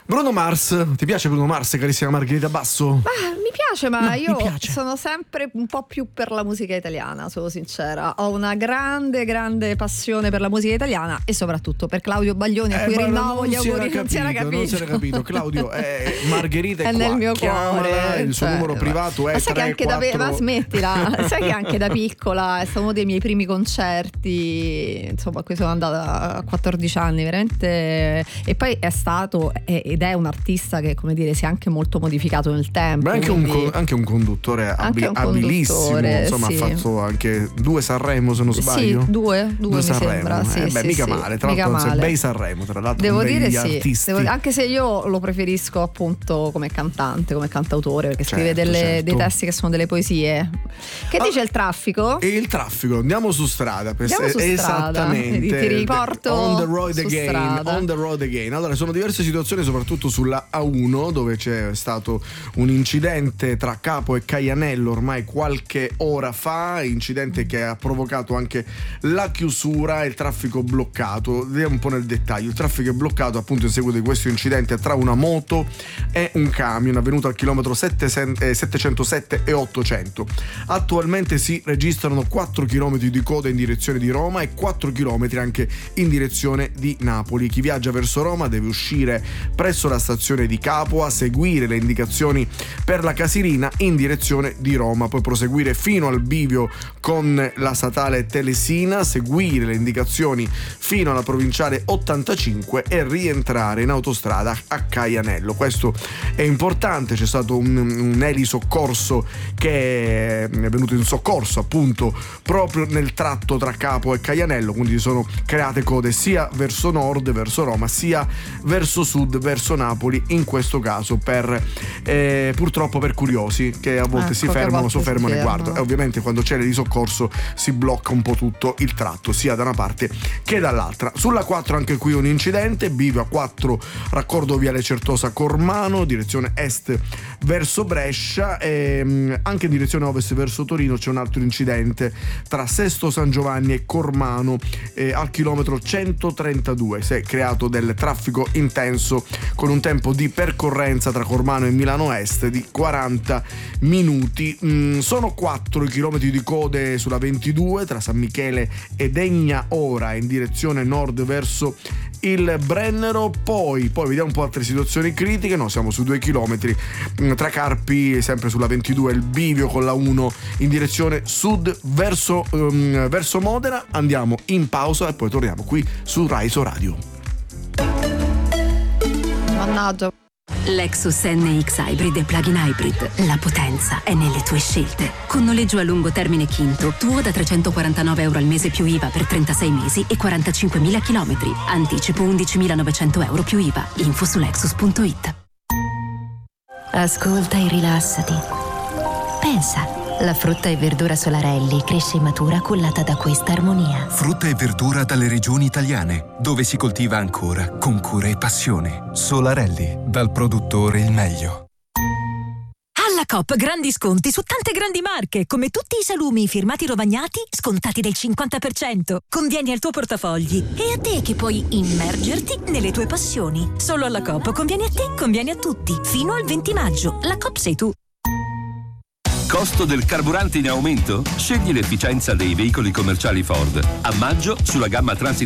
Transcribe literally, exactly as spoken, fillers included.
Bruno Mars, ti piace Bruno Mars, carissima Margherita Basso? Ma, mi piace, ma No, io piace. sono sempre un po' più per la musica italiana, sono sincera. Ho una grande, grande passione per la musica italiana e soprattutto per Claudio Baglioni, a Eh, cui ma rinnovo non gli si era auguri. Non si era capito, capito. non si era capito. Claudio, eh, Margherita è, è qua. nel mio Chiamala, cuore. il suo cioè, numero privato è ma sai che tre anche da, quattro ma smettila, sai che anche da piccola è stato uno dei miei primi concerti, insomma, a cui sono andata a quattordici anni, veramente. E poi è stato ed è un artista che, come dire, si è anche molto modificato nel tempo. Ma anche, quindi... un, anche un conduttore abi- anche un abilissimo, conduttore, insomma, sì. ha fatto anche due Sanremo, se non sbaglio. Sì, due, due, due mi Sanremo. sembra. Sì, eh, beh, sì, mica sì. male, tra Mica l'altro, male. bei Sanremo, tra l'altro, devo con dire degli sì, artisti. devo, anche se io lo preferisco appunto come cantante, come cantautore, perché Certo, scrive delle, certo. dei testi che sono delle poesie. Che Ah, dice il traffico? E il traffico, andiamo su strada per Andiamo su strada. esattamente. Ti riporto on the road su again, strada. on the road again. Allora, sono diverse situazioni, soprattutto sulla A uno, dove c'è stato un incidente tra Capo e Caianello ormai qualche ora fa, incidente che ha provocato anche la chiusura e il traffico bloccato. Vediamo un po' nel dettaglio. Il traffico è bloccato appunto in seguito di questo incidente tra una moto e un camion avvenuto al chilometro settecentosette e ottocento. Attualmente si registrano quattro chilometri di coda in direzione di Roma e quattro chilometri anche in direzione di Napoli. Chi viaggia verso Roma deve uscire presso la stazione di Capua, seguire le indicazioni per la Casilina in direzione di Roma, poi proseguire fino al bivio con la statale Telesina, seguire le indicazioni fino alla provinciale ottantacinque e rientrare in autostrada a Caianello. Questo è importante, c'è stato un, un elisoccorso che è venuto in soccorso appunto proprio nel tratto tra Capo e Caianello, quindi si sono create code sia verso nord, verso Roma, sia verso sud, verso Napoli, in questo caso per eh, purtroppo per curiosi che a volte Ecco, si che a fermano, volte soffermano si e guardano, fermano. e ovviamente quando c'è l'elisoccorso si blocca un po' tutto il tratto sia da una parte che dall'altra. Sulla quattro anche qui un incidente, bivio a quattro, raccordo viale Certosa Cormano, direzione est verso Brescia, e anche in direzione ovest verso Torino c'è un altro incidente tra Sesto San Giovanni e Cormano, eh, al chilometro centotrentadue. Si è creato del traffico intenso con un tempo di percorrenza tra Cormano e Milano Est di quaranta minuti. Mm, sono quattro i chilometri di code sulla ventidue tra San Michele e Degna Ora in direzione nord verso il Brennero. Poi, poi vediamo un po' altre situazioni critiche. No, siamo su due chilometri tra Carpi, sempre sulla ventidue, il bivio con la uno in direzione sud verso, um, verso Modena. Andiamo in pausa e poi torniamo qui su Raiso Radio. Mannaggia. Lexus N X Hybrid e Plug-in Hybrid. La potenza è nelle tue scelte. Con noleggio a lungo termine Quinto, tuo da trecentoquarantanove euro al mese più I V A per trentasei mesi e quarantacinquemila chilometri. Anticipo undicimilanovecento euro più I V A. Info su lexus punto it. Ascolta e rilassati. Pensa, la frutta e verdura Solarelli cresce e matura cullata da questa armonia. Frutta e verdura dalle regioni italiane, dove si coltiva ancora con cura e passione. Solarelli, dal produttore il meglio. Alla Coop grandi sconti su tante grandi marche, come tutti i salumi firmati Rovagnati scontati del cinquanta per cento. Convieni al tuo portafogli e a te che puoi immergerti nelle tue passioni. Solo alla Coop conviene a te, conviene a tutti. Fino al venti maggio. La Coop sei tu. Costo del carburante in aumento? Scegli l'efficienza dei veicoli commerciali Ford. A maggio, sulla gamma Transit